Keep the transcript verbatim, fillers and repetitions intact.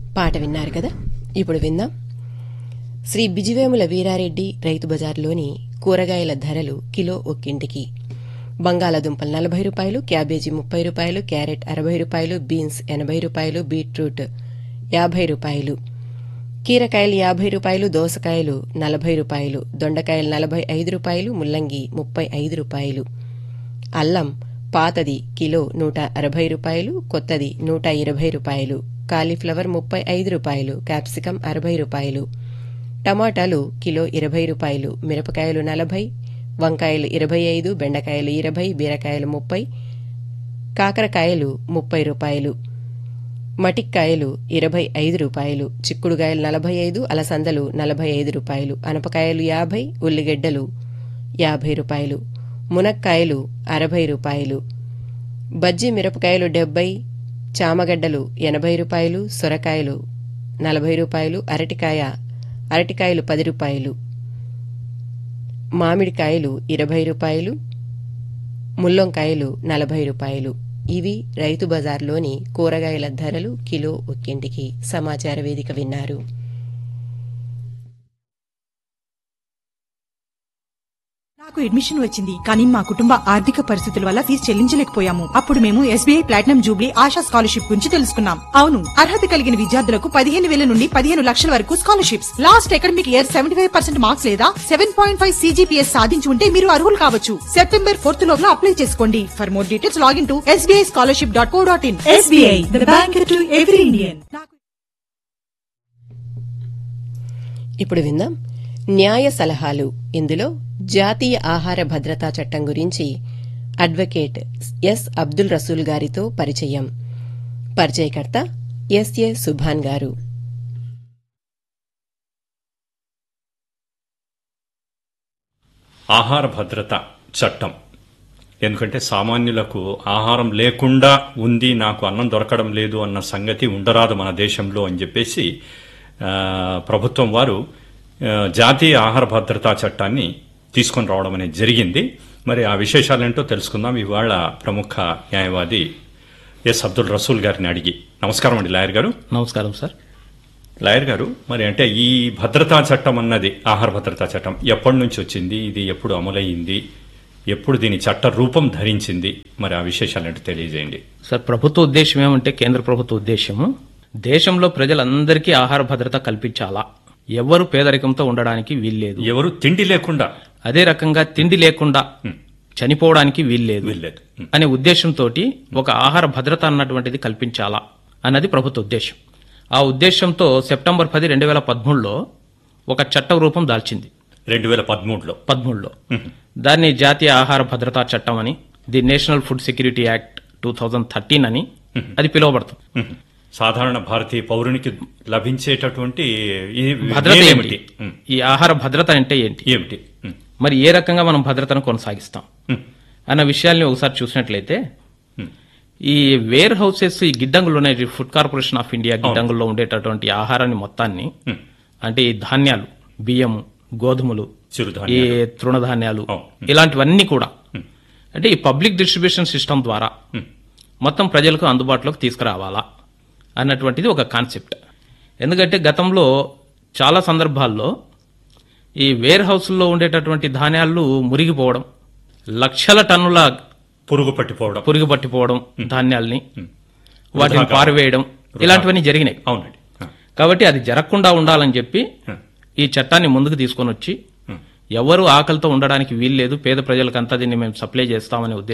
పాట విన్నారు కదా. ఇప్పుడు విందాం. శ్రీ బిజివేముల వీరారెడ్డి రైతు బజార్లోని కూరగాయల ధరలు కిలో ఒక్కింటికి. బంగాళాదుంపలు నలభై రూపాయలు, క్యాబేజీ ముప్పై రూపాయలు, క్యారెట్ అరవై రూపాయలు, బీన్స్ ఎనభై రూపాయలు, బీట్రూట్ యాభై రూపాయలు, కీరకాయలు యాభై రూపాయలు, దోసకాయలు నలభై రూపాయలు, దొండకాయలు నలభై ఐదు రూపాయలు, ముల్లంగి ముప్పై ఐదు రూపాయలు. అల్లం పాతది కిలో నూట అరవై రూపాయలు, కొత్తది నూట ఇరవై రూపాయలు. కాలీఫ్లవర్ ముప్పై ఐదు రూపాయలు, క్యాప్సికం అరవై రూపాయలు. టమాటాలు కిలో ఇరవై రూపాయలు, మిరపకాయలు నలభై, వంకాయలు ఇరవై ఐదు, బెండకాయలు ఇరవై, బీరకాయలు ముప్పై, కాకరకాయలు ముప్పై రూపాయలు, మటిక్కాయలు ఇరవై ఐదు రూపాయలు, చిక్కుడుగాయలు నలభై ఐదు, అలసందలు నలభై ఐదు రూపాయలు, అనపకాయలు యాభై, ఉల్లిగడ్డలు యాభై రూపాయలు, మునక్కాయలు అరవై రూపాయలు, బజ్జీ మిరపకాయలు డెబ్బై, చామగడ్డలు ఎనభై రూపాయలు, సొరకాయలు నలభై రూపాయలు, అరటికాయ అరటికాయలు పది రూపాయలు, మామిడికాయలు ఇరవై రూపాయలు, ముల్లంకాయలు నలభై రూపాయలు. ఇవి రైతు బజార్లోని కూరగాయల ధరలు కిలో ఒక్కింటికి. సమాచార వేదిక విన్నారు. నాకు అడ్మిషన్ వచ్చింది, కానీ మా కుటుంబ ఆర్థిక పరిస్థితుల వల్ల ఫీజు చెల్లించలేకపోయాము. అప్పుడు మేము SBI platinum Jubilee ASHA scholarship గురించి తెలుసుకున్నాం. అవును, అర్హత కలిగిన విద్యార్థులకు పదిహేను వేల నుండి పదిహేను లక్షల వరకు scholarships. Last academic year seventy five percent marks లేదా సెవెన్ పాయింట్ ఫైవ్ సీజీపీఎస్ సాధించి ఉంటే మీరు అర్హులు కావచ్చు. సెప్టెంబర్ ఫోర్త్ లోపల అప్లై చేసుకోండి. For more details login to SBI scholarship dot co dot in. SBI the bank to every Indian. ఇప్పుడు విందాం న్యాయ సలహాలు. ఇందులో జాతీయ ఆహార భద్రతా చట్టం గురించి అడ్వకేట్ ఎస్ అబ్దుల్ రసూల్ గారితో పరిచయం. పరిచయకర్త ఎస్ఏ సుభాన్ గారు. ఆహార భద్రత చట్టం ఎందుకంటే సామాన్యులకు ఆహారం లేకుండా ఉంది, నాకు అన్నం దొరకడం లేదు అన్న సంగతి ఉండరాదు మన దేశంలో అని చెప్పేసి ప్రభుత్వం వారు జాతీయ ఆహార భద్రతా చట్టాన్ని తీసుకొని రావడం అనేది జరిగింది. మరి ఆ విశేషాలేంటో తెలుసుకుందాం ఇవాళ ప్రముఖ న్యాయవాది ఎస్ అబ్దుల్ రసూల్ గారిని అడిగి. నమస్కారం అండి లాయర్ గారు. నమస్కారం సార్. లాయర్ గారు, మరి అంటే ఈ భద్రతా చట్టం అన్నది ఆహార భద్రతా చట్టం ఎప్పటి నుంచి వచ్చింది, ఇది ఎప్పుడు అమలయ్యింది, ఎప్పుడు దీని చట్ట రూపం ధరించింది, మరి ఆ విశేషాలేంటో తెలియజేయండి. సార్, ప్రభుత్వ ఉద్దేశం ఏమంటే కేంద్ర ప్రభుత్వ ఉద్దేశము దేశంలో ప్రజలందరికీ ఆహార భద్రత కల్పించాలా, ఎవరు పేదరికంతో ఉండడానికి వీల్లేదు, ఎవరు తిండి లేకుండా, అదే రకంగా తిండి లేకుండా చనిపోవడానికి వీల్లేదు అనే ఉద్దేశంతో ఒక ఆహార భద్రత అన్నటువంటిది కల్పించాలా అన్నది ప్రభుత్వ ఉద్దేశం. ఆ ఉద్దేశంతో సెప్టెంబర్ పది రెండు వేల పదమూడులో ఒక చట్ట రూపం దాల్చింది. రెండు వేల పదమూడులో పదమూడులో దాన్ని జాతీయ ఆహార భద్రతా చట్టం అని, the national food security act two thousand thirteen అని అది పిలువబడుతుంది. సాధారణ భారతీయ పౌరునికి లభించేటటువంటి భద్రత ఏమిటి, ఈ ఆహార భద్రత అంటే ఏంటి ఏమిటి, మరి ఏ రకంగా మనం భద్రతను కొనసాగిస్తాం అన్న విషయాల్ని ఒకసారి చూసినట్లయితే, ఈ వేర్ హౌసెస్, ఈ గిడ్డంగులు ఉన్నాయి, ఫుడ్ కార్పొరేషన్ ఆఫ్ ఇండియా గిడ్డంగుల్లో ఉండేటటువంటి ఆహారాన్ని మొత్తాన్ని, అంటే ఈ ధాన్యాలు, బియ్యము, గోధుమలు, ఈ తృణధాన్యాలు, ఇలాంటివన్నీ కూడా అంటే ఈ పబ్లిక్ డిస్ట్రిబ్యూషన్ సిస్టమ్ ద్వారా మొత్తం ప్రజలకు అందుబాటులోకి తీసుకురావాలా అన్నటువంటిది ఒక కాన్సెప్ట్. ఎందుకంటే గతంలో చాలా సందర్భాల్లో ఈ వేర్ హౌస్లో ఉండేటటువంటి ధాన్యాలు మురిగిపోవడం, లక్షల టన్నుల పురుగు పట్టిపోవడం పురుగు పట్టిపోవడం ధాన్యాల్ని వాటిని పారవేయడం, ఇలాంటివన్నీ జరిగినాయి. అవునండి. కాబట్టి అది జరగకుండా ఉండాలని చెప్పి ఈ చట్టాన్ని ముందుకు తీసుకొని వచ్చి ఎవరు ఆకలితో ఉండడానికి వీల్లేదు, పేద ప్రజలకంతా దీన్ని మేము సప్లై చేస్తామనే ఉద్దేశం